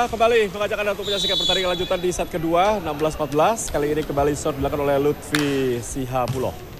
Kita kembali mengajak Anda untuk menyaksikan pertandingan lanjutan di set kedua 16-14. Kali ini kembali shot dilakukan oleh Lutfi Sihabuloh.